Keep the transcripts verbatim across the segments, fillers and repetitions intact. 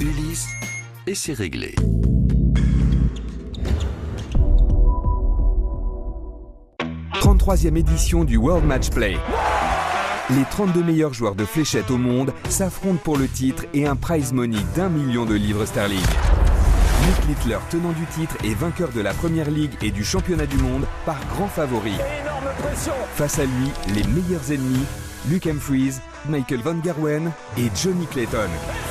Ulysse, et c'est réglé. trente-troisième édition du World Match Play. Les trente-deux meilleurs joueurs de fléchettes au monde s'affrontent pour le titre et un prize money d'un million de livres sterling. Nick Littler, tenant du titre et vainqueur de la Première Ligue et du championnat du monde, par grand favori. Énorme pression. Face à lui, les meilleurs ennemis, Luke Humphries, Michael Van Gerwen et Johnny Clayton.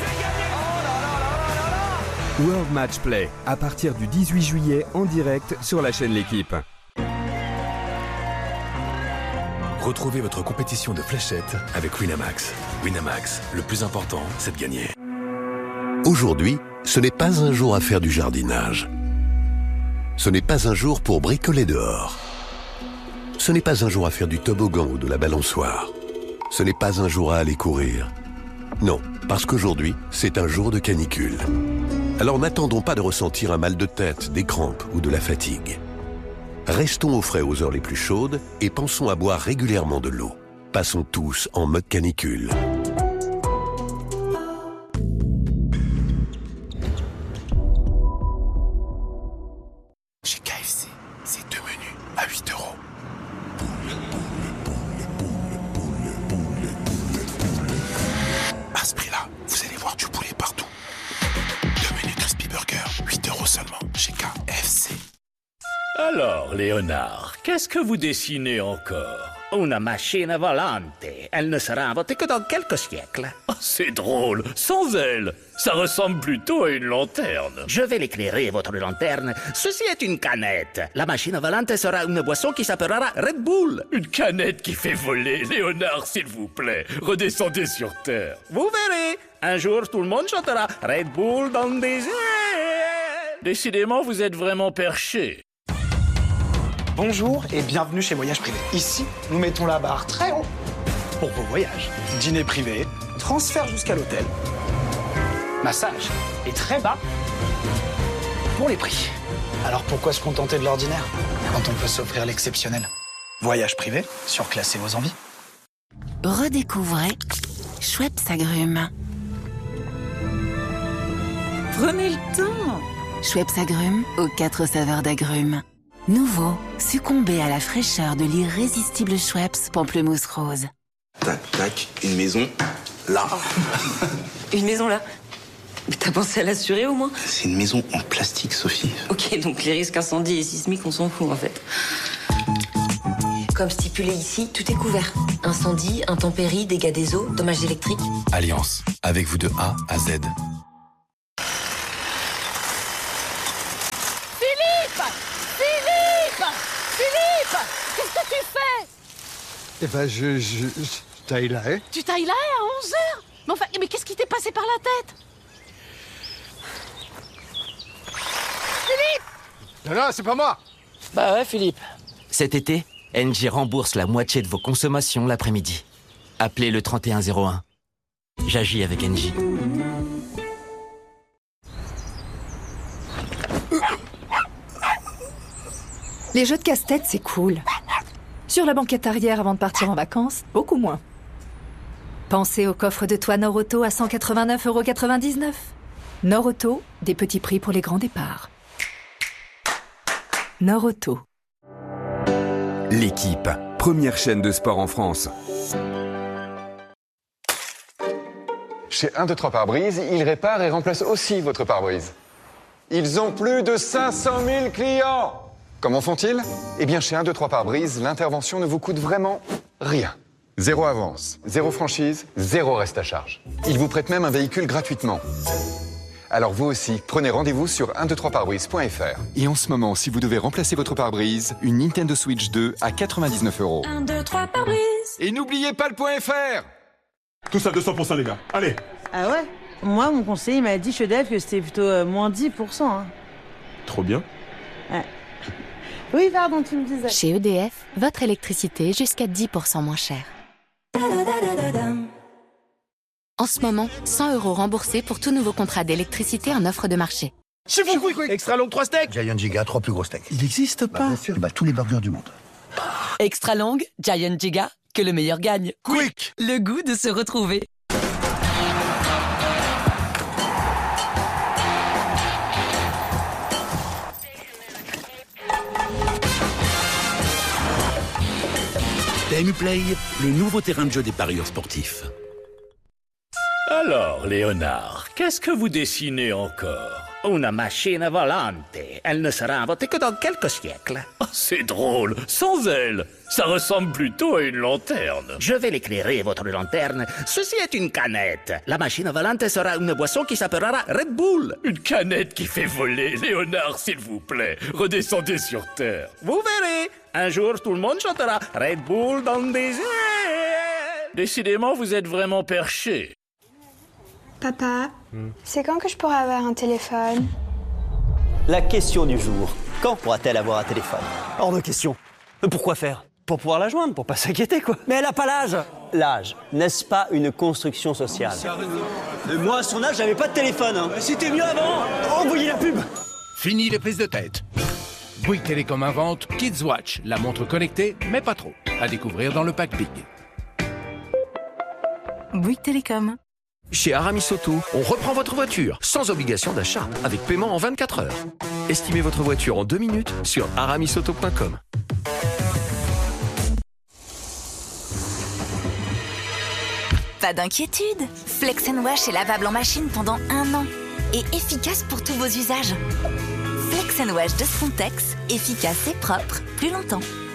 World Match Play, à partir du dix-huit juillet en direct sur la chaîne L'Équipe. Retrouvez votre compétition de fléchettes avec Winamax. Winamax, le plus important, c'est de gagner. Aujourd'hui, ce n'est pas un jour à faire du jardinage. Ce n'est pas un jour pour bricoler dehors. Ce n'est pas un jour à faire du toboggan ou de la balançoire. Ce n'est pas un jour à aller courir. Non, parce qu'aujourd'hui, c'est un jour de canicule. Alors n'attendons pas de ressentir un mal de tête, des crampes ou de la fatigue. Restons au frais aux heures les plus chaudes et pensons à boire régulièrement de l'eau. Passons tous en mode canicule. Chez K F C, c'est deux menus à huit euros. À ce prix-là, vous allez voir du poulet partout. Deux menus Crispy Burger, huit euros seulement, chez K F C. Alors, Léonard, qu'est-ce que vous dessinez encore? Una machine volante. Elle ne sera inventée que dans quelques siècles. Oh, c'est drôle, sans elle. Ça ressemble plutôt à une lanterne. Je vais l'éclairer, votre lanterne. Ceci est une canette. La machine volante sera une boisson qui s'appellera Red Bull. Une canette qui fait voler. Léonard, s'il vous plaît, redescendez sur Terre. Vous verrez. Un jour, tout le monde chantera Red Bull dans des airs. Décidément, vous êtes vraiment perché. Bonjour et bienvenue chez Voyage Privé. Ici, nous mettons la barre très haut pour vos voyages. Dîner privé, transfert jusqu'à l'hôtel, massage et très bas pour les prix. Alors pourquoi se contenter de l'ordinaire quand on peut s'offrir l'exceptionnel? Voyage privé, surclassez vos envies. Redécouvrez Schweppes Agrumes. Prenez le temps. Schweppes Agrumes aux quatre saveurs d'agrumes. Nouveau, succombez à la fraîcheur de l'irrésistible Schweppes Pamplemousse Rose. Tac, tac, une maison, là. Une maison là? Mais t'as pensé à l'assurer au moins? C'est une maison en plastique, Sophie. Ok, donc les risques incendie et sismiques, on s'en fout en fait. Comme stipulé ici, tout est couvert. Incendie, intempéries, dégâts des eaux, dommages électriques. Alliance, avec vous de A à Z. Philippe, qu'est-ce que tu fais? Eh ben, je, je, je taille là, hein. Tu tailles là à onze heures? Mais enfin, mais qu'est-ce qui t'est passé par la tête? Philippe! Non, non, c'est pas moi. Bah ouais, Philippe. Cet été, Engie rembourse la moitié de vos consommations l'après-midi. Appelez le trente et un zéro un. J'agis avec Engie. Les jeux de casse-tête, c'est cool. Sur la banquette arrière avant de partir en vacances, beaucoup moins. Pensez au coffre de toit Nord-Auto à cent quatre-vingt-neuf euros quatre-vingt-dix-neuf. Nord-Auto, des petits prix pour les grands départs. Nord-Auto. L'Équipe, première chaîne de sport en France. Chez un, deux, trois pare-brise, ils réparent et remplacent aussi votre pare-brise. Ils ont plus de cinq cent mille clients. Comment font-ils? Eh bien, chez un, deux, trois pare-brise, l'intervention ne vous coûte vraiment rien. Zéro avance, zéro franchise, zéro reste à charge. Ils vous prêtent même un véhicule gratuitement. Alors vous aussi, prenez rendez-vous sur un deux trois pare-brise point f r. Et en ce moment, si vous devez remplacer votre pare-brise, une Nintendo Switch deux à quatre-vingt-dix-neuf euros. un, deux, trois pare-brise. Et n'oubliez pas le point F R. Tous à deux cents pour cent les gars, allez. Ah ouais? Moi, mon conseiller m'a dit chez Def que c'était plutôt euh, moins dix pour cent. Hein. Trop bien. Ouais. Oui, pardon, tu me disais. Chez E D F, votre électricité jusqu'à dix pour cent moins chère. En ce moment, cent euros remboursés pour tout nouveau contrat d'électricité en offre de marché. Chez vous, quick, quick. Extra long trois steaks. Giant Giga, trois plus gros steaks. Il n'existe pas. Bah, bien sûr, bah, tous les burgers du monde. Extra long, Giant Giga, que le meilleur gagne. Quick. Le goût de se retrouver. Gameplay, le nouveau terrain de jeu des parieurs sportifs. Alors, Léonard, qu'est-ce que vous dessinez encore? Una machine volante. Elle ne sera inventée que dans quelques siècles. Oh, c'est drôle, sans elle. Ça ressemble plutôt à une lanterne. Je vais l'éclairer, votre lanterne. Ceci est une canette. La machine volante sera une boisson qui s'appellera Red Bull. Une canette qui fait voler. Léonard, s'il vous plaît, redescendez sur Terre. Vous verrez. Un jour, tout le monde chantera Red Bull dans des airs. Décidément, vous êtes vraiment perché. Papa, hmm. c'est quand que je pourrai avoir un téléphone? La question du jour. Quand pourra-t-elle avoir un téléphone? Hors de question. Mais pourquoi faire? Pour pouvoir la joindre, pour pas s'inquiéter, quoi. Mais elle a pas l'âge. L'âge, n'est-ce pas une construction sociale? Mais moi, à son âge, j'avais pas de téléphone. Hein. C'était mieux avant. Envoyez la pub. Fini les prises de tête. Bouygues Télécom invente Kids Watch, la montre connectée, mais pas trop. À découvrir dans le pack Big. Bouygues Télécom. Chez Aramis Auto, on reprend votre voiture sans obligation d'achat, avec paiement en vingt-quatre heures. Estimez votre voiture en deux minutes sur aramis auto point com. Pas d'inquiétude, Flex and Wash est lavable en machine pendant un an et efficace pour tous vos usages. Flex and Wash de Spontex, efficace et propre plus longtemps.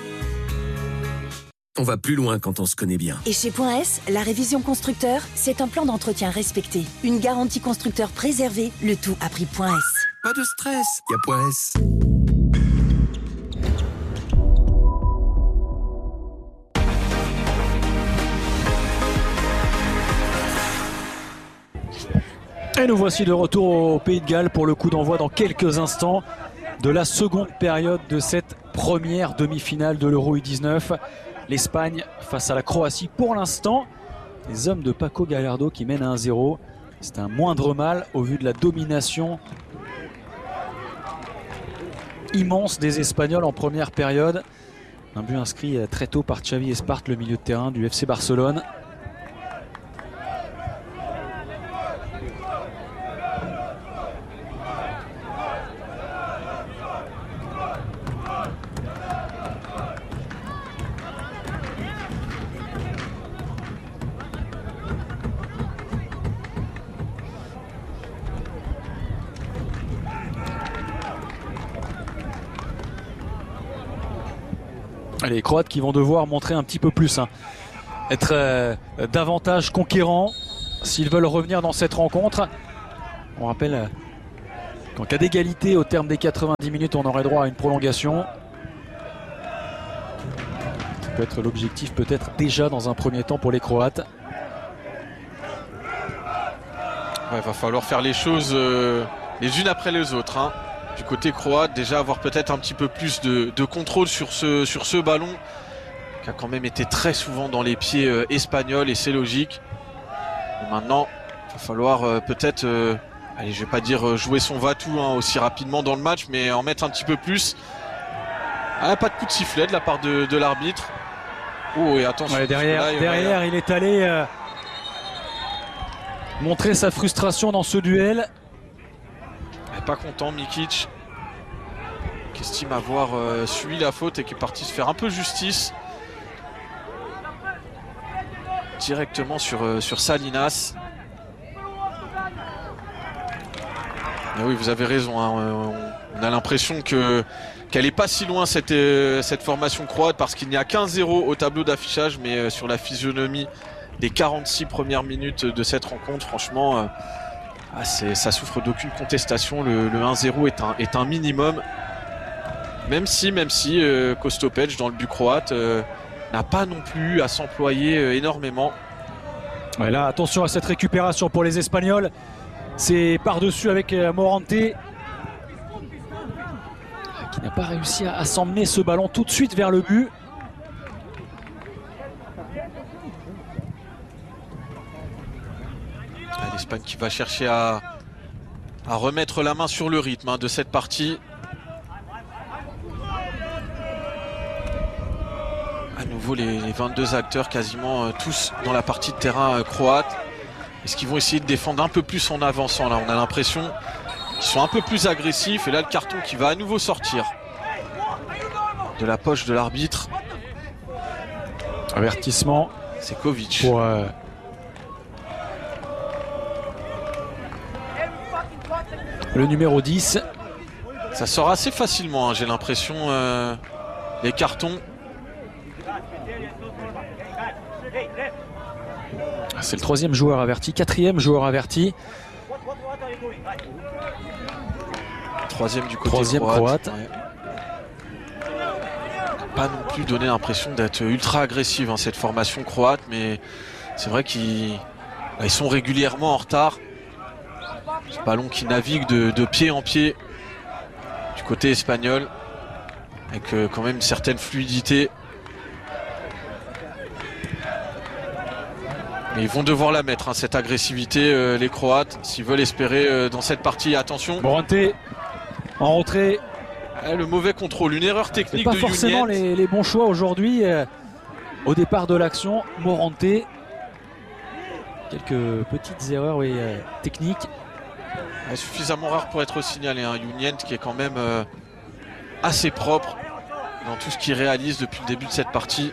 On va plus loin quand on se connaît bien. Et chez Point S, la révision constructeur, c'est un plan d'entretien respecté. Une garantie constructeur préservée, le tout à prix Point S. Pas de stress, y a Point S. Et nous voici de retour au Pays de Galles pour le coup d'envoi dans quelques instants de la seconde période de cette première demi-finale de l'Euro U dix-neuf. L'Espagne face à la Croatie pour l'instant. Les hommes de Paco Gallardo qui mènent à un zéro. C'est un moindre mal au vu de la domination immense des Espagnols en première période. Un but inscrit très tôt par Xavi Espart, le milieu de terrain du F C Barcelone. Les Croates qui vont devoir montrer un petit peu plus, hein. être euh, davantage conquérants s'ils veulent revenir dans cette rencontre. On rappelle euh, qu'en cas d'égalité au terme des quatre-vingt-dix minutes, on aurait droit à une prolongation. Ça peut être l'objectif peut-être déjà dans un premier temps pour les Croates. Il ouais, va falloir faire les choses euh, les unes après les autres, hein. Du côté croate, déjà avoir peut-être un petit peu plus de, de contrôle sur ce, sur ce ballon qui a quand même été très souvent dans les pieds euh, espagnols et c'est logique. Et maintenant, il va falloir euh, peut-être, euh, allez, je vais pas dire euh, jouer son va-tout hein, aussi rapidement dans le match, mais en mettre un petit peu plus. Ah, pas de coup de sifflet de la part de, de l'arbitre. Oh, et attention. Ouais, derrière, là, derrière il est allé euh, montrer sa frustration dans ce duel. Pas content Mikic qui estime avoir euh, suivi la faute et qui est parti se faire un peu justice directement sur, euh, sur Salinas. Et oui, vous avez raison, hein, on, on a l'impression que qu'elle est pas si loin cette, euh, cette formation croate parce qu'il n'y a qu'un zéro au tableau d'affichage, mais euh, sur la physionomie des quarante-six premières minutes de cette rencontre, franchement euh, Ah, ça souffre d'aucune contestation, le, le un zéro est un, est un minimum. Même si, même si euh, Kostopec dans le but croate euh, n'a pas non plus à s'employer euh, énormément. Ouais, là, attention à cette récupération pour les Espagnols. C'est par-dessus avec euh, Morante qui n'a pas réussi à, à s'emmener ce ballon tout de suite vers le but. L'Espagne qui va chercher à, à remettre la main sur le rythme hein, de cette partie. À nouveau les, les vingt-deux acteurs quasiment euh, tous dans la partie de terrain euh, croate. Est-ce qu'ils vont essayer de défendre un peu plus en avançant là? On a l'impression qu'ils sont un peu plus agressifs. Et là le carton qui va à nouveau sortir de la poche de l'arbitre. Avertissement. C'est Kovic. Pour, euh... le numéro dix. Ça sort assez facilement, hein, j'ai l'impression, euh, les cartons. C'est le troisième joueur averti, quatrième joueur averti. Troisième du côté troisième croate. croate. Ouais. Pas non plus donné l'impression d'être ultra agressive, hein, cette formation croate, mais c'est vrai qu'ils ils sont régulièrement en retard. Ce ballon qui navigue de, de pied en pied du côté espagnol, avec euh, quand même une certaine fluidité. Mais ils vont devoir la mettre, hein, cette agressivité, euh, les Croates, s'ils veulent espérer euh, dans cette partie. Attention. Morante en retrait. Eh, le mauvais contrôle, une erreur technique pas de forcément les, les bons choix aujourd'hui. Euh, au départ de l'action, Morante. Quelques petites erreurs oui, euh, techniques. Ouais, suffisamment rare pour être signalé. Hein. Junient qui est quand même euh, assez propre dans tout ce qu'il réalise depuis le début de cette partie.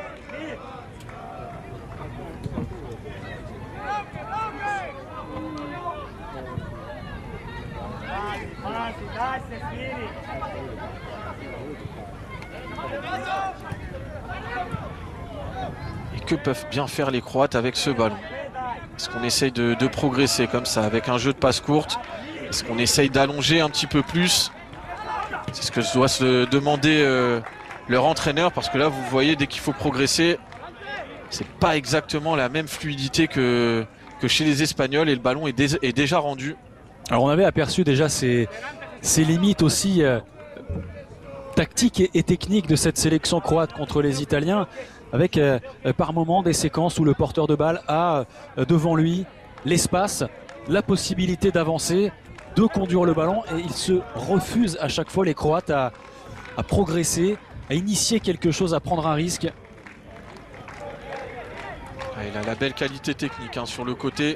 Et que peuvent bien faire les Croates avec ce ballon? Est-ce qu'on essaye de, de progresser comme ça avec un jeu de passe courte? Est-ce qu'on essaye d'allonger un petit peu plus? C'est ce que doit se demander euh, leur entraîneur, parce que là vous voyez, dès qu'il faut progresser, c'est pas exactement la même fluidité que, que chez les Espagnols, et le ballon est, dé est déjà rendu. Alors on avait aperçu déjà ces, ces limites aussi euh, tactiques et, et techniques de cette sélection croate contre les Italiens, avec euh, par moments des séquences où le porteur de balle a euh, devant lui l'espace, la possibilité d'avancer, de conduire le ballon, et ils se refusent à chaque fois, les Croates, à, à progresser, à initier quelque chose, à prendre un risque. Il a la belle qualité technique, hein, sur le côté.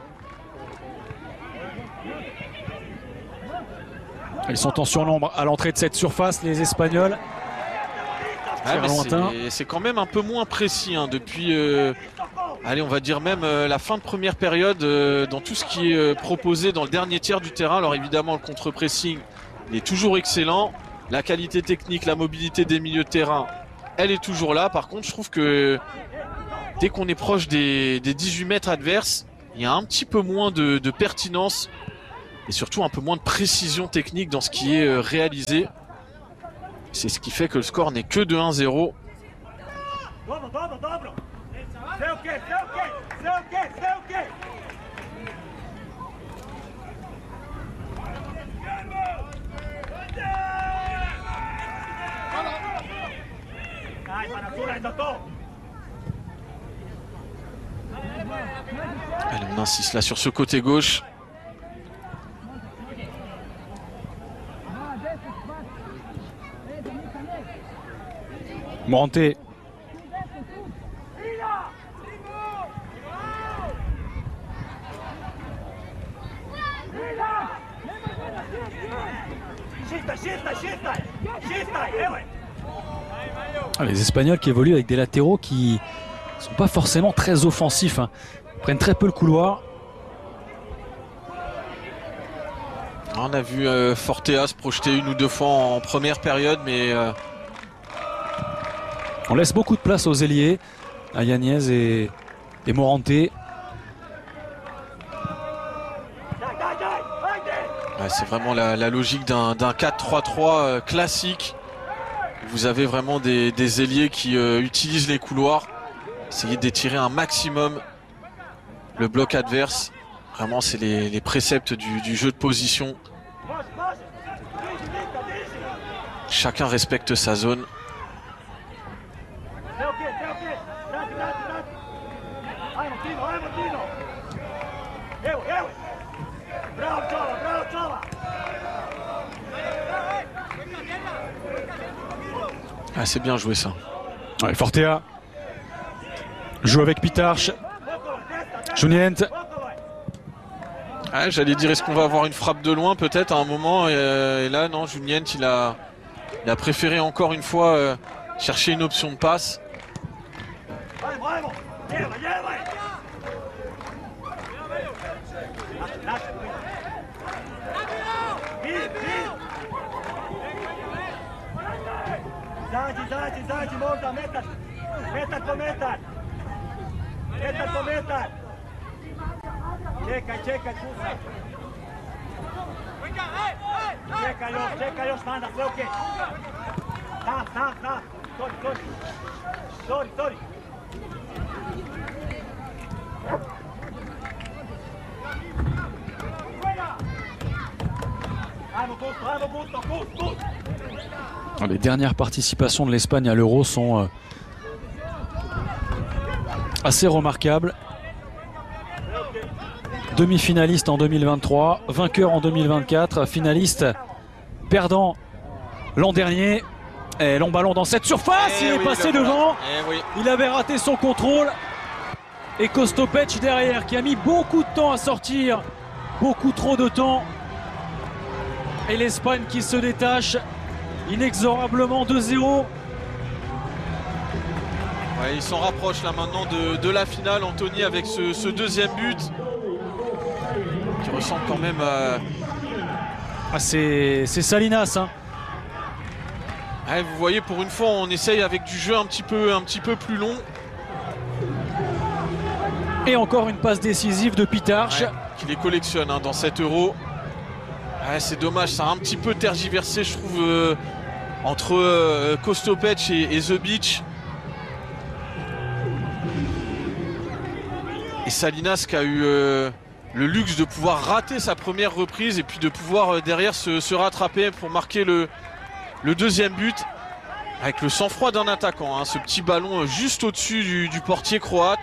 Ils sont en surnombre à l'entrée de cette surface, les Espagnols. Ah, c'est quand même un peu moins précis, hein, depuis, euh, allez, on va dire même euh, la fin de première période, euh, dans tout ce qui est euh, proposé dans le dernier tiers du terrain. Alors évidemment, le contre-pressing il est toujours excellent. La qualité technique, la mobilité des milieux de terrain, elle est toujours là. Par contre, je trouve que dès qu'on est proche des, des dix-huit mètres adverses, il y a un petit peu moins de, de pertinence et surtout un peu moins de précision technique dans ce qui est euh, réalisé. C'est ce qui fait que le score n'est que de un zéro. Allez, on insiste là sur ce côté gauche. Morante. Les Espagnols qui évoluent avec des latéraux qui ne sont pas forcément très offensifs, hein. Ils prennent très peu le couloir. On a vu euh, Fortea se projeter une ou deux fois en première période, mais euh... on laisse beaucoup de place aux ailiers, à Yagnez et, et Morante. Ouais, c'est vraiment la, la logique d'un quatre trois trois euh, classique. Vous avez vraiment des, des ailiers qui euh, utilisent les couloirs, essayer d'étirer un maximum le bloc adverse. Vraiment, c'est les, les préceptes du, du jeu de position. Chacun respecte sa zone. Ah, c'est bien joué ça. Ouais, Fortea joue avec Pitarch. Junient. Ah, j'allais dire, est-ce qu'on va avoir une frappe de loin peut-être à un moment, et, euh, et là non, Junient il a, il a préféré encore une fois euh, chercher une option de passe. Izađi, izađi, izađi, možda metar. Metar po metar. Metar po metar. Čekaj, čekaj, kusa. Čekaj još, čekaj još, manda, sve okej. Tam, tam, tam. Sorry, sorry. Sorry, sorry. Ajmo, Gusto, ajmo, Gusto, Gusto, Gusto. Les dernières participations de l'Espagne à l'Euro sont euh, assez remarquables. Demi-finaliste en deux mille vingt-trois, vainqueur en deux mille vingt-quatre, finaliste perdant l'an dernier. Et long ballon dans cette surface, et il oui, est passé voilà. devant, oui. Il avait raté son contrôle. Et Kostopec derrière qui a mis beaucoup de temps à sortir, beaucoup trop de temps. Et l'Espagne qui se détache inexorablement deux zéro. Ouais, il s'en rapproche là maintenant de, de la finale, Anthony, avec ce, ce deuxième but qui ressemble quand même à... Ah, c'est Salinas. Hein. Ouais, vous voyez, pour une fois, on essaye avec du jeu un petit peu, un petit peu plus long. Et encore une passe décisive de Pitarch. Ouais, qui les collectionne hein, dans cet Euro. Ouais, c'est dommage, ça a un petit peu tergiversé, je trouve, euh, entre euh, Kostopec et, et The Beach. Et Salinas qui a eu euh, le luxe de pouvoir rater sa première reprise et puis de pouvoir euh, derrière se, se rattraper pour marquer le, le deuxième but. Avec le sang-froid d'un attaquant, hein, ce petit ballon euh, juste au-dessus du, du portier croate.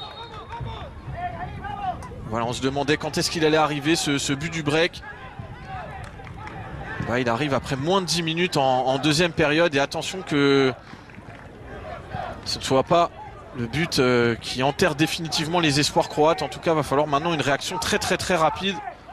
Voilà, on se demandait quand est-ce qu'il allait arriver, ce, ce but du break. Ouais, il arrive après moins de dix minutes en, en deuxième période. Et attention que ce ne soit pas le but euh, qui enterre définitivement les espoirs croates. En tout cas, il va falloir maintenant une réaction très très très rapide.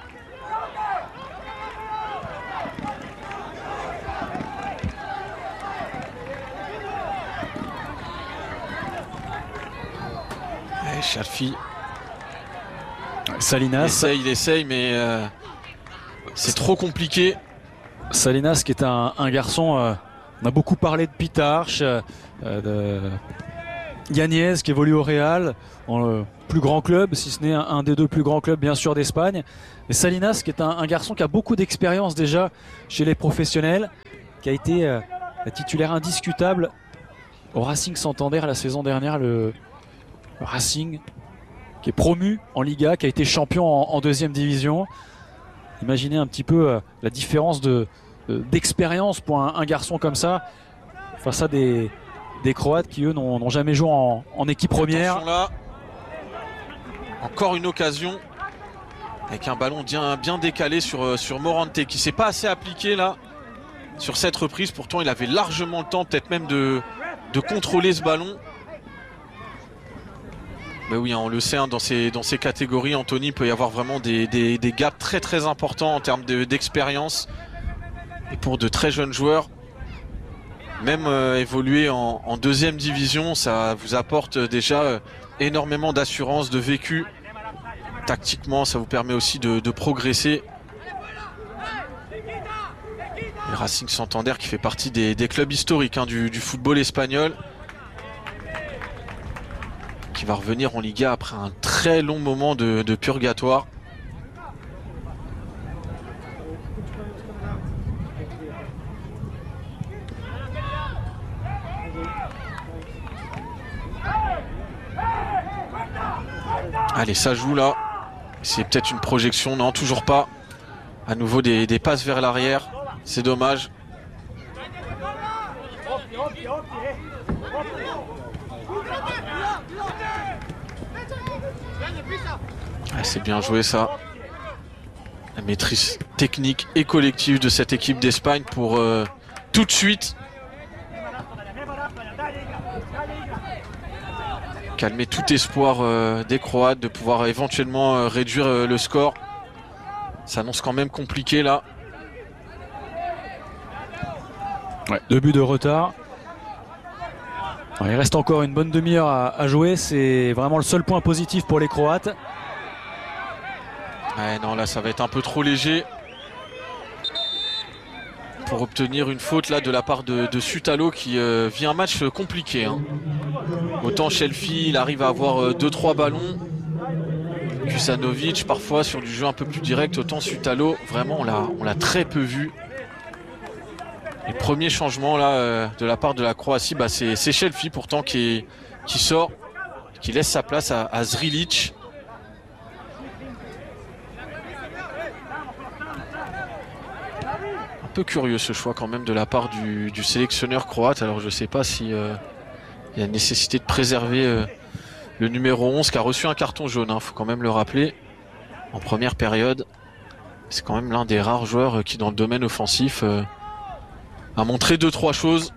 Et Chalfi. Salinas. Il essaye, il essaye, mais euh, c'est trop compliqué. Salinas qui est un, un garçon, euh, on a beaucoup parlé de Pitarch, euh, de Yagnez qui évolue au Real, dans le plus grand club, si ce n'est un, un des deux plus grands clubs bien sûr d'Espagne. Mais Salinas qui est un, un garçon qui a beaucoup d'expérience déjà chez les professionnels, qui a été euh, titulaire indiscutable au Racing Santander la saison dernière, le, le Racing qui est promu en Liga, qui a été champion en, en deuxième division. Imaginez un petit peu euh, la différence de, euh, d'expérience pour un, un garçon comme ça face à des, des Croates qui eux n'ont jamais joué en, en équipe première. Attention là. Encore une occasion avec un ballon bien, bien décalé sur, sur Morante qui s'est pas assez appliqué là sur cette reprise. Pourtant il avait largement le temps peut-être même de, de contrôler ce ballon. Mais oui, on le sait, hein, dans, ces, dans ces catégories, Anthony, peut y avoir vraiment des, des, des gaps très très importants en termes d'expérience. Et pour de très jeunes joueurs, même euh, évoluer en, en deuxième division, ça vous apporte déjà euh, énormément d'assurance, de vécu. Tactiquement, ça vous permet aussi de, de progresser. Le Racing Santander qui fait partie des, des clubs historiques hein, du, du football espagnol, qui va revenir en Liga après un très long moment de, de purgatoire. Allez, ça joue là. C'est peut-être une projection, non, toujours pas. À nouveau des, des passes vers l'arrière, c'est dommage. Ah, c'est bien joué ça. La maîtrise technique et collective de cette équipe d'Espagne pour euh, tout de suite calmer tout espoir euh, des Croates de pouvoir éventuellement euh, réduire euh, le score. Ça annonce quand même compliqué là. Ouais, deux buts de retard. Alors, il reste encore une bonne demi-heure à, à jouer. C'est vraiment le seul point positif pour les Croates. Ouais, non, là, ça va être un peu trop léger pour obtenir une faute là de la part de, de Sutalo qui euh, vit un match compliqué. Hein. Autant Shelfi, il arrive à avoir deux trois ballons. Kusanovic, parfois, sur du jeu un peu plus direct. Autant Sutalo, vraiment, on l'a on l'a très peu vu. Les premiers changements là euh, de la part de la Croatie, bah, c'est Shelfi pourtant qui, qui sort, qui laisse sa place à, à Zrilic. Un peu curieux ce choix quand même de la part du, du sélectionneur croate. Alors je ne sais pas si euh, il y a nécessité de préserver euh, le numéro onze qui a reçu un carton jaune, il hein, faut quand même le rappeler, en première période. C'est quand même l'un des rares joueurs qui dans le domaine offensif euh, a montré deux trois choses.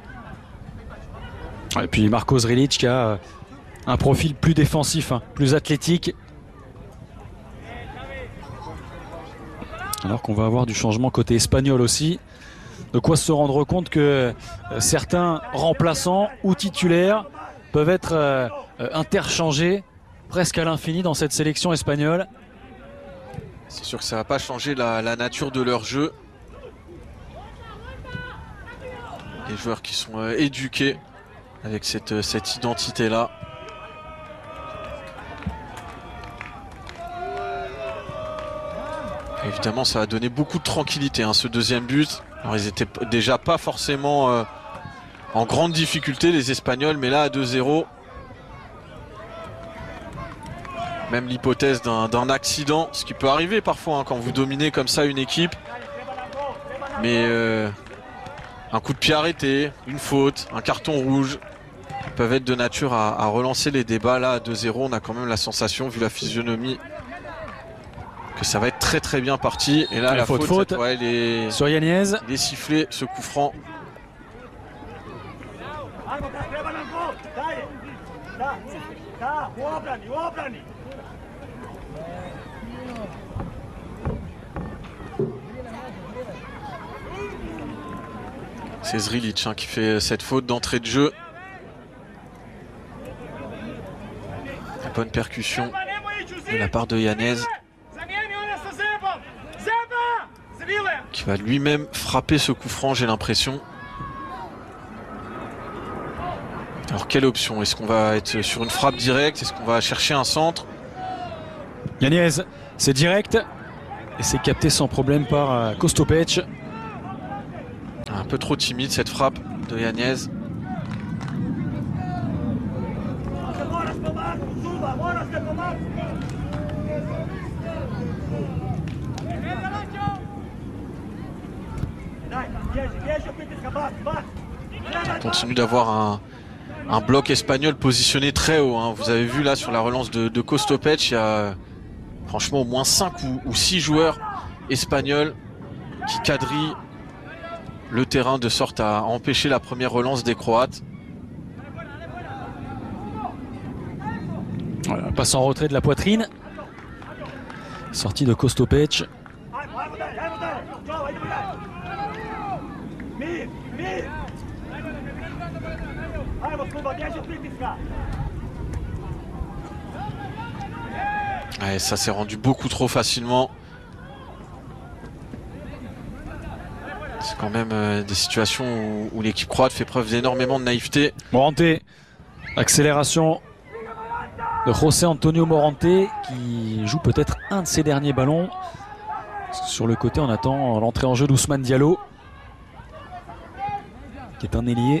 Et puis Marko Zrilic qui a un profil plus défensif, hein, plus athlétique. Alors qu'on va avoir du changement côté espagnol aussi. De quoi se rendre compte que certains remplaçants ou titulaires peuvent être euh, interchangés presque à l'infini dans cette sélection espagnole. C'est sûr que ça va pas changer la, la nature de leur jeu. Des joueurs qui sont euh, éduqués avec cette, euh, cette identité-là. Évidemment, ça a donné beaucoup de tranquillité, hein, ce deuxième but. Alors, ils étaient déjà pas forcément euh, en grande difficulté, les Espagnols, mais là, à deux zéro. Même l'hypothèse d'un accident, ce qui peut arriver parfois hein, quand vous dominez comme ça une équipe. Mais euh, un coup de pied arrêté, une faute, un carton rouge peuvent être de nature à, à relancer les débats. Là, à deux zéro, on a quand même la sensation, vu la physionomie, que ça va être très très bien parti. Et là, la, la faute, faute cette, ouais, les, sur Yanez. Il est sifflé, ce coup franc. C'est Zrilic hein, qui fait cette faute d'entrée de jeu. La bonne percussion de la part de Yanez, qui va lui-même frapper ce coup franc, j'ai l'impression. Alors quelle option? Est-ce qu'on va être sur une frappe directe? Est-ce qu'on va chercher un centre? Yanez, c'est direct et c'est capté sans problème par euh, Kostopec. Un peu trop timide cette frappe de Yanez. On continue d'avoir un, un bloc espagnol positionné très haut. Hein. Vous avez vu là sur la relance de, de Kostopec, il y a franchement au moins cinq ou, ou six joueurs espagnols qui quadrillent le terrain de sorte à empêcher la première relance des Croates. Voilà, passe en retrait de la poitrine. Sortie de Kostopec. Ouais, ça s'est rendu beaucoup trop facilement. C'est quand même euh, des situations où, où l'équipe croate fait preuve d'énormément de naïveté. Morante, accélération de José Antonio Morante qui joue peut-être un de ses derniers ballons. Sur le côté, on attend l'entrée en jeu d'Ousmane Diallo, qui est un ailier.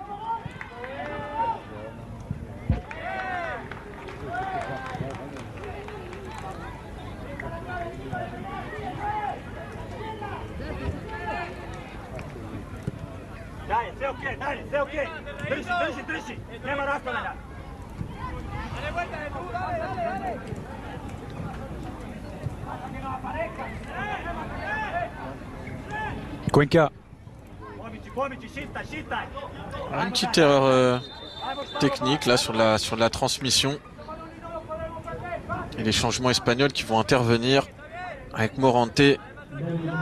Cuenca. Une petite erreur euh, technique là sur la, sur la transmission. Et les changements espagnols qui vont intervenir avec Morante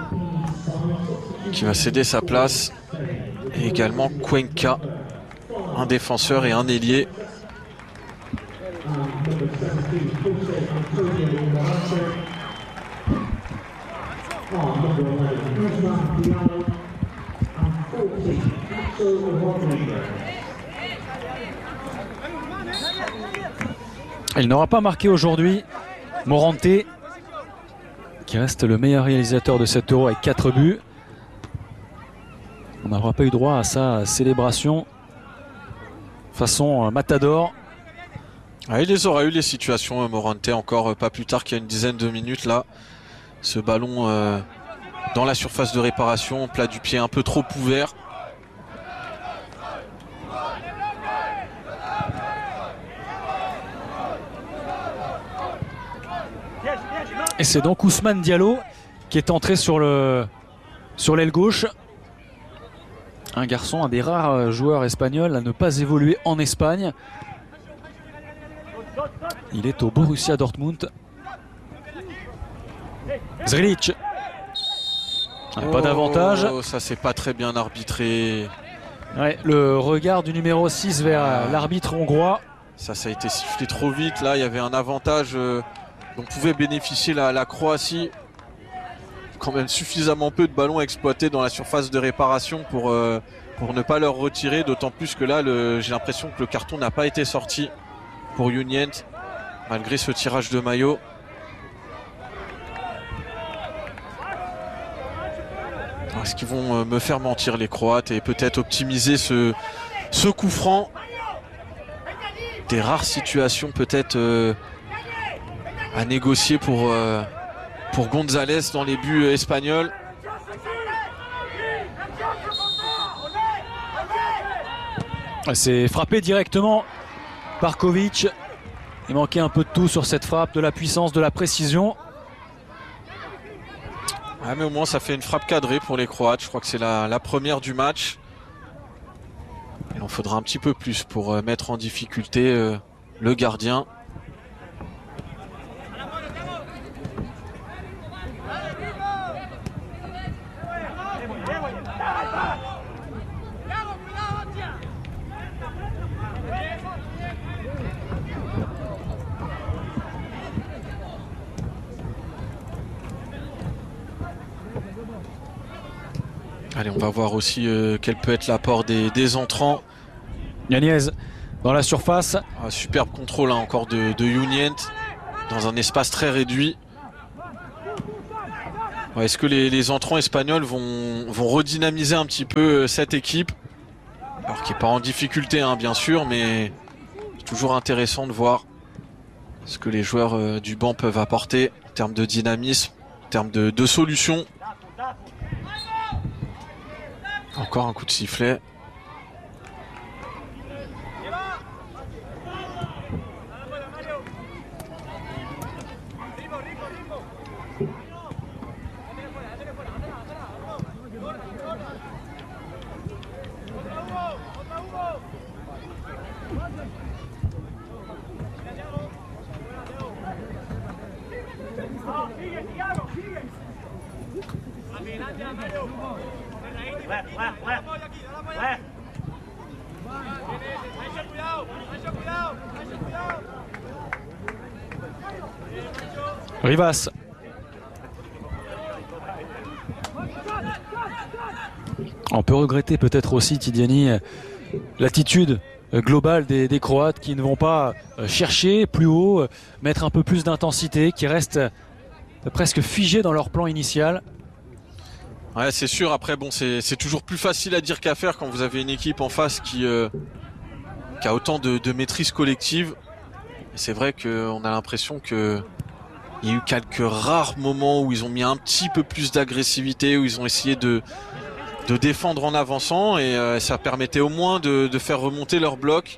qui va céder sa place. Et également Cuenca un défenseur et un ailier. Il n'aura pas marqué aujourd'hui. Morante, qui reste le meilleur réalisateur de cet Euro avec quatre buts. On n'aura pas eu droit à sa célébration façon Matador. Ah, il les aura eu les situations, Morante, encore euh, pas plus tard qu'il y a une dizaine de minutes là. Ce ballon euh, dans la surface de réparation, plat du pied un peu trop ouvert. Et c'est donc Ousmane Diallo qui est entré sur le sur l'aile gauche. Un garçon, un des rares joueurs espagnols à ne pas évoluer en Espagne. Il est au Borussia Dortmund. Zrilic. Ah, pas oh, d'avantage. Ça c'est pas très bien arbitré. Ouais, le regard du numéro six vers ah. l'arbitre hongrois. Ça, ça a été sifflé trop vite. Là, il y avait un avantage euh, dont pouvait bénéficier la, la Croatie. Quand même suffisamment peu de ballons exploités dans la surface de réparation pour, euh, pour ne pas leur retirer. D'autant plus que là, j'ai l'impression que le carton n'a pas été sorti pour Junient, malgré ce tirage de maillot. Est-ce qu'ils vont me faire mentir les Croates et peut-être optimiser ce, ce coup franc? Des rares situations peut-être euh, à négocier pour, euh, pour González dans les buts espagnols. C'est frappé directement par Kovic. Il manquait un peu de tout sur cette frappe, de la puissance, de la précision. Ah, mais au moins ça fait une frappe cadrée pour les Croates. Je crois que c'est la, la première du match. Il en faudra un petit peu plus pour euh, mettre en difficulté euh, le gardien. Allez, on va voir aussi euh, quel peut être l'apport des, des entrants. Yagnez dans la surface. Ah, superbe contrôle hein, encore de, de Junient dans un espace très réduit. Ouais, est-ce que les, les entrants espagnols vont, vont redynamiser un petit peu euh, cette équipe? Alors qui n'est pas en difficulté hein, bien sûr, mais c'est toujours intéressant de voir ce que les joueurs euh, du banc peuvent apporter en termes de dynamisme, en termes de, de solutions. Encore un coup de sifflet. Rivas. On peut regretter peut-être aussi, Tidiani, l'attitude globale des, des Croates qui ne vont pas chercher plus haut, mettre un peu plus d'intensité, qui restent presque figés dans leur plan initial. Ouais, c'est sûr. Après, bon, c'est toujours plus facile à dire qu'à faire quand vous avez une équipe en face qui, euh, qui a autant de, de maîtrise collective. C'est vrai qu'on a l'impression que il y a eu quelques rares moments où ils ont mis un petit peu plus d'agressivité, où ils ont essayé de, de défendre en avançant et euh, ça permettait au moins de, de faire remonter leur bloc.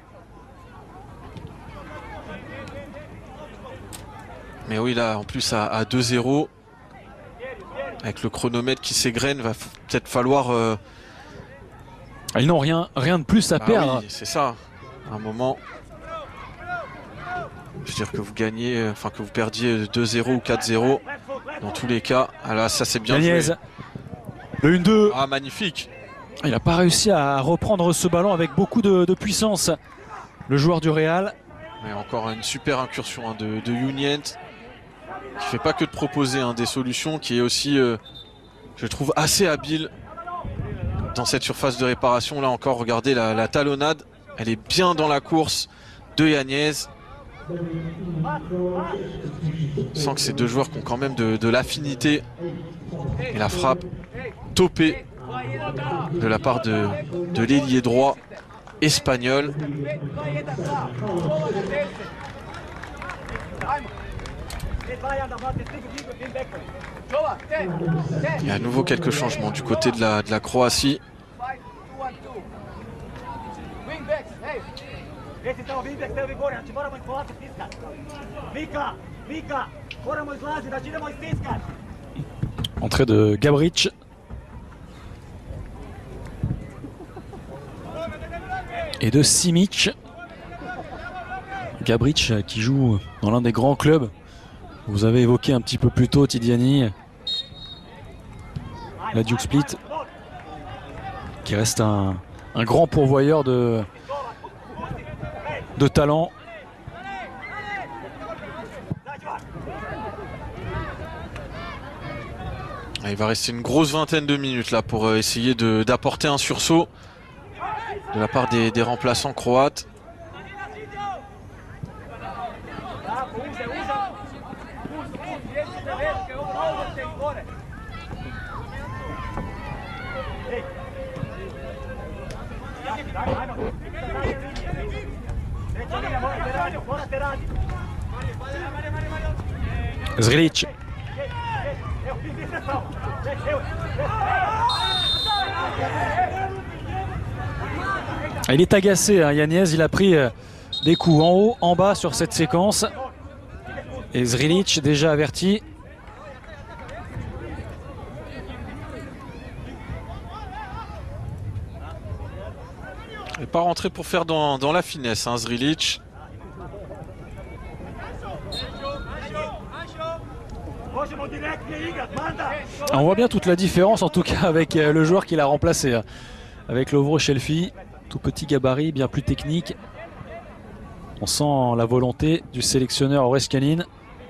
Mais oui, là, en plus, à, à deux zéro, avec le chronomètre qui s'égrène, va peut-être falloir... Euh... Ils n'ont rien, rien de plus à bah perdre. Oui, c'est ça. À un moment... Je veux dire que vous gagnez, enfin que vous perdiez deux zéro ou quatre zéro. Dans tous les cas, ah là, ça c'est bien Yagnez. joué. Le un deux. Ah, magnifique. Il n'a pas réussi à reprendre ce ballon avec beaucoup de, de puissance, le joueur du Real. Et encore une super incursion hein, de, de Younes, qui fait pas que de proposer hein, des solutions, qui est aussi, euh, je trouve, assez habile dans cette surface de réparation. Là encore, regardez la, la talonnade, elle est bien dans la course de Yanez. On sent que ces deux joueurs qui ont quand même de, de l'affinité. Et la frappe topée de la part de, de l'ailier droit espagnol. Il y a à nouveau quelques changements du côté de la, de la Croatie. Entrée de Gabric. Et de Simic. Gabric qui joue dans l'un des grands clubs. Vous avez évoqué un petit peu plus tôt Tidiani. La Duke Split. Qui reste un, un grand pourvoyeur de, de talent. Il va rester une grosse vingtaine de minutes là pour essayer de, d'apporter un sursaut de la part des, des remplaçants croates. Zrilic. Il est agacé, hein, Yanez, il a pris euh, des coups en haut, en bas sur cette séquence. Et Zrilic déjà averti. Il n'est pas rentré pour faire dans, dans la finesse, hein, Zrilic. On voit bien toute la différence en tout cas avec le joueur qui l'a remplacé, avec Lovro Shelfi, tout petit gabarit, bien plus technique. On sent la volonté du sélectionneur Orescanin.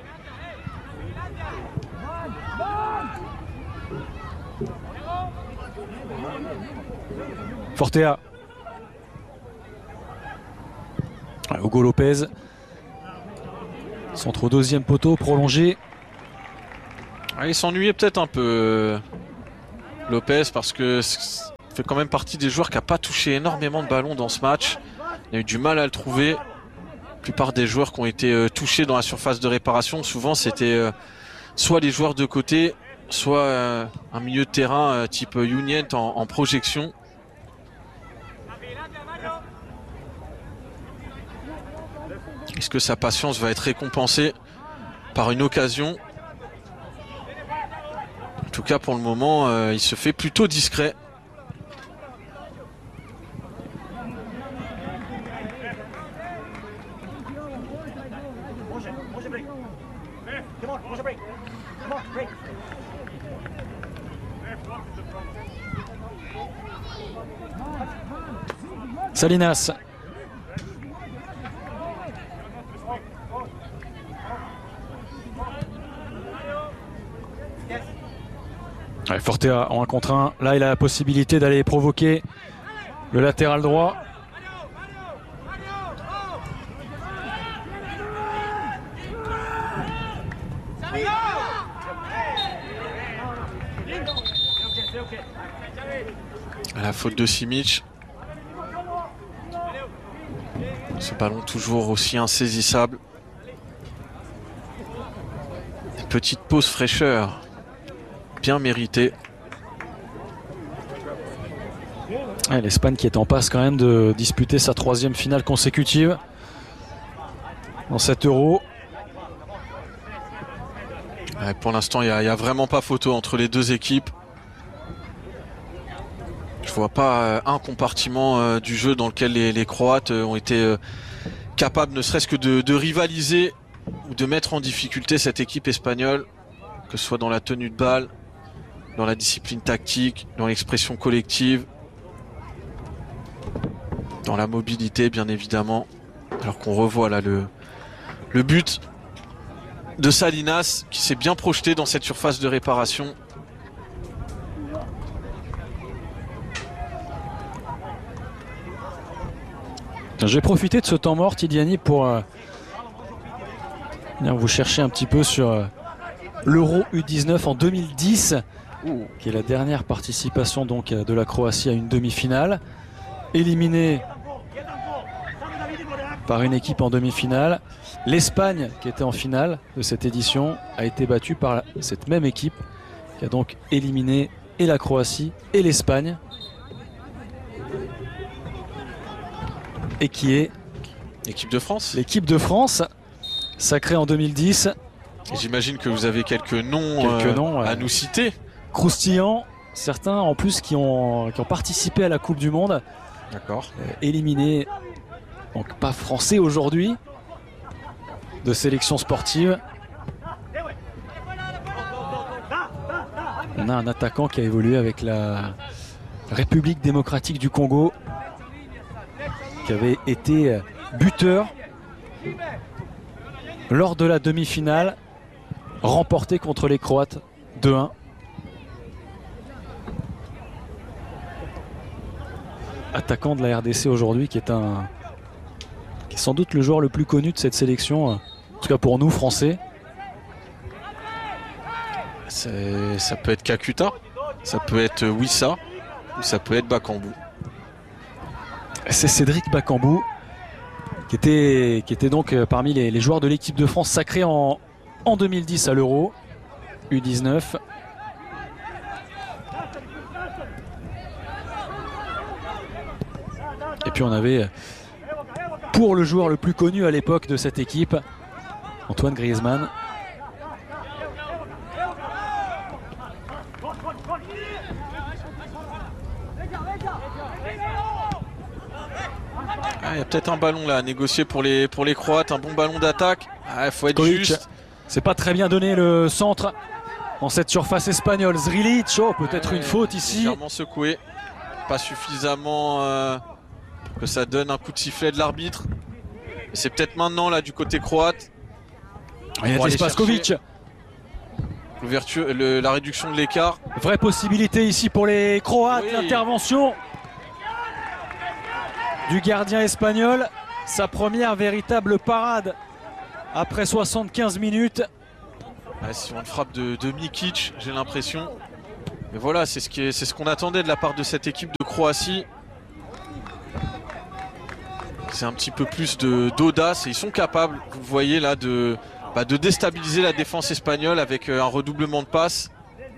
Fortea. Hugo Lopez. Centre au deuxième poteau, prolongé. Il s'ennuyait peut-être un peu Lopez parce que ça fait quand même partie des joueurs qui n'a pas touché énormément de ballons dans ce match. Il a eu du mal à le trouver. La plupart des joueurs qui ont été touchés dans la surface de réparation, souvent c'était soit les joueurs de côté, soit un milieu de terrain type Younes en, en projection. Est-ce que sa patience va être récompensée par une occasion ? En tout cas, pour le moment, euh, il se fait plutôt discret. Salinas. Ouais, Fortea en un contre un. Là, il a la possibilité d'aller provoquer le latéral droit. La faute de Simic. Ce ballon toujours aussi insaisissable. Une petite pause fraîcheur. Bien mérité. Ouais, l'Espagne qui est en passe quand même de disputer sa troisième finale consécutive dans cet Euro. Ouais, pour l'instant, il n'y a, a vraiment pas photo entre les deux équipes. Je vois pas euh, un compartiment euh, du jeu dans lequel les, les Croates euh, ont été euh, capables ne serait-ce que de, de rivaliser ou de mettre en difficulté cette équipe espagnole, que ce soit dans la tenue de balle, dans la discipline tactique, dans l'expression collective. dans la mobilité bien évidemment. Alors qu'on revoit là le, le but de Salinas qui s'est bien projeté dans cette surface de réparation. J'ai profité de ce temps mort, Tidiani, pour euh, vous chercher un petit peu sur euh, l'Euro U dix-neuf en deux mille dix, Ouh. qui est la dernière participation donc de la Croatie à une demi-finale, éliminée par une équipe en demi-finale. L'Espagne, qui était en finale de cette édition, a été battue par cette même équipe, qui a donc éliminé et la Croatie et l'Espagne. Et qui est l'équipe de France. L'équipe de France, sacrée en deux mille dix. J'imagine que vous avez quelques noms, quelques euh, noms à euh, nous citer. Croustillants, certains en plus qui ont, qui ont participé à la Coupe du Monde. D'accord. Euh, éliminés, donc pas français aujourd'hui, de sélection sportive. On a un attaquant qui a évolué avec la République démocratique du Congo, qui avait été buteur lors de la demi-finale remportée contre les Croates deux un. Attaquant de la R D C aujourd'hui, qui est un qui est sans doute le joueur le plus connu de cette sélection, en tout cas pour nous Français. Ça peut être Kakuta, ça peut être Wissa, ou ça peut être Bakambu. C'est Cédric Bakambu qui était, qui était donc parmi les, les joueurs de l'équipe de France sacrée en, en deux mille dix à l'Euro U dix-neuf. Et puis on avait, pour le joueur le plus connu à l'époque de cette équipe, Antoine Griezmann. Il ah, y a peut-être un ballon là à négocier pour les, pour les Croates, un bon ballon d'attaque. Il ah, faut être Kolic. Juste. C'est pas très bien donné le centre dans cette surface espagnole. Zrilic, oh, peut-être ouais, une faute ici. Légèrement secoué, pas suffisamment euh, que ça donne un coup de sifflet de l'arbitre. C'est peut-être maintenant là du côté croate. Il y a Spaskovic. L'ouverture, le, la réduction de l'écart. Vraie possibilité ici pour les Croates. Oui. L'intervention du gardien espagnol, sa première véritable parade après soixante-quinze minutes. Ouais, sur une frappe de, de Mikic, j'ai l'impression. Mais voilà, c'est ce qui est, c'est ce qu'on attendait de la part de cette équipe de Croatie. C'est un petit peu plus de, d'audace et ils sont capables, vous voyez là, de, bah, de déstabiliser la défense espagnole avec un redoublement de passes.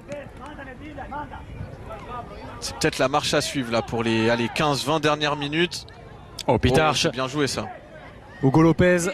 C'est peut-être la marche à suivre là pour les, les quinze vingt dernières minutes. Oh, Pitarch. Oh, bien joué ça. Hugo Lopez.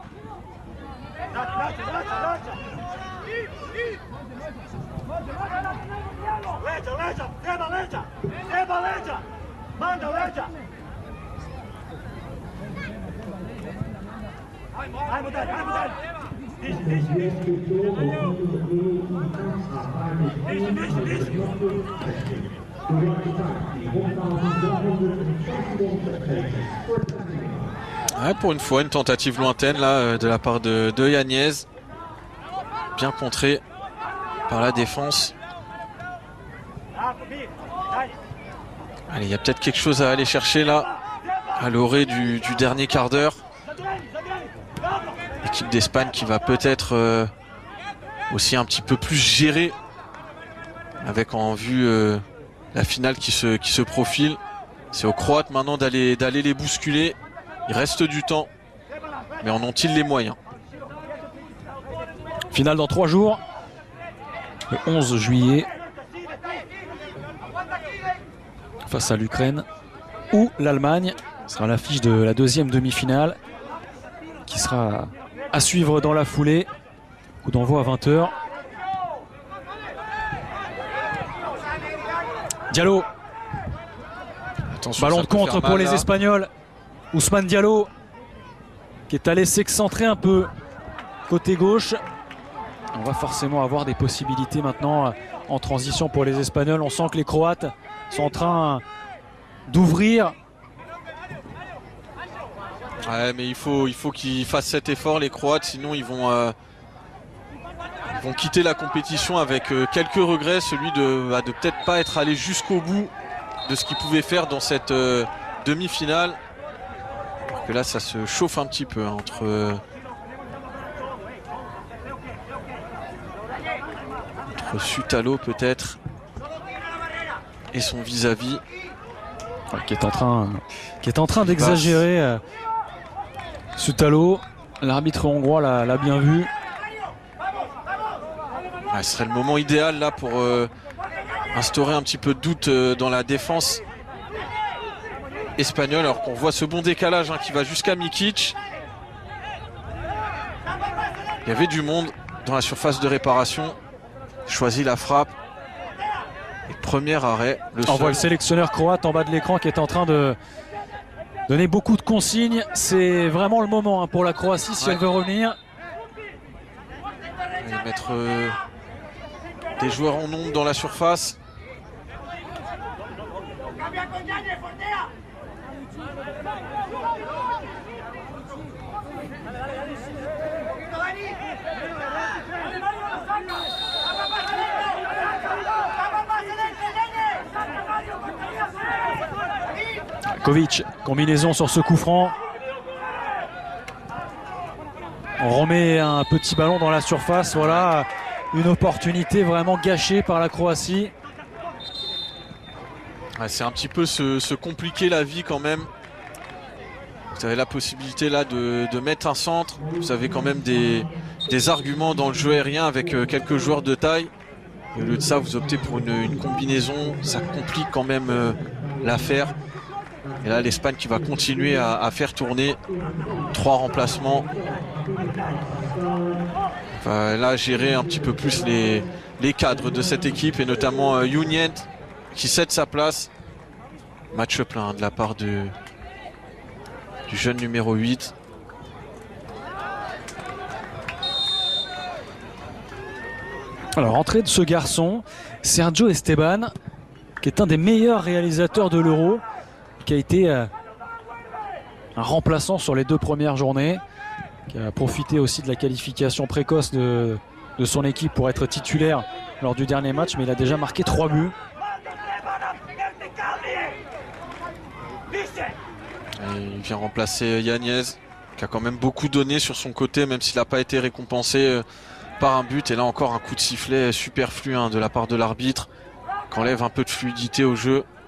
Ouais, pour une fois, une tentative lointaine là de la part de, de Yagnez. Bien contré par la défense. Allez, il y a peut-être quelque chose à aller chercher là à l'orée du, du dernier quart d'heure. L'équipe d'Espagne qui va peut-être euh, aussi un petit peu plus gérer avec en vue euh, la finale qui se, qui se profile. C'est aux Croates maintenant d'aller d'aller les bousculer. Il reste du temps, mais en ont-ils les moyens? Finale dans trois jours, le onze juillet, face à l'Ukraine ou l'Allemagne. Ce sera l'affiche de la deuxième demi-finale qui sera à suivre dans la foulée. Coup d'envoi à vingt heures. Diallo. Attention, ballon de contre pour les là. Espagnols. Ousmane Diallo qui est allé s'excentrer un peu côté gauche. On va forcément avoir des possibilités maintenant en transition pour les Espagnols. On sent que les Croates sont en train d'ouvrir Ouais, mais il faut, il faut qu'ils fassent cet effort, les Croates, sinon ils vont, euh, ils vont quitter la compétition avec euh, quelques regrets, celui de, bah, de peut-être pas être allé jusqu'au bout de ce qu'ils pouvaient faire dans cette euh, demi-finale. Alors que là, ça se chauffe un petit peu hein, entre, euh, entre Sutalo peut-être et son vis-à-vis. Ouais, qui est en train, qui est en train d'exagérer. Euh, Sutalo, l'arbitre hongrois l'a, l'a bien vu. Ouais, ce serait le moment idéal là pour euh, instaurer un petit peu de doute euh, dans la défense espagnole, alors qu'on voit ce bon décalage hein, qui va jusqu'à Mikic. Il y avait du monde dans la surface de réparation. Choisit la frappe. Et premier arrêt. Le On voit le sélectionneur croate en bas de l'écran qui est en train de donner beaucoup de consignes. C'est vraiment le moment hein, pour la Croatie si ouais. elle veut revenir. Et mettre euh, des joueurs en nombre dans la surface. Kovic, combinaison sur ce coup franc. On remet un petit ballon dans la surface. Voilà, une opportunité vraiment gâchée par la Croatie. Ouais, c'est un petit peu se, se compliquer la vie quand même. Vous avez la possibilité là de, de mettre un centre. Vous avez quand même des, des arguments dans le jeu aérien avec euh, quelques joueurs de taille. Et au lieu de ça, vous optez pour une, une combinaison. Ça complique quand même euh, l'affaire. Et là, l'Espagne qui va continuer à, à faire tourner. Trois remplacements. Va là gérer un petit peu plus les, les cadres de cette équipe et notamment euh, Junient qui cède sa place. Match plein hein, de la part de, du jeune numéro huit. Alors, entrée de ce garçon, Sergio Esteban, qui est un des meilleurs réalisateurs de l'Euro, qui a été euh, un remplaçant sur les deux premières journées, qui a profité aussi de la qualification précoce de, de son équipe pour être titulaire lors du dernier match, mais il a déjà marqué trois buts. Et il vient remplacer Yanez, qui a quand même beaucoup donné sur son côté, même s'il n'a pas été récompensé euh, par un but. Et là encore un coup de sifflet superflu hein, de la part de l'arbitre, qui enlève un peu de fluidité au jeu.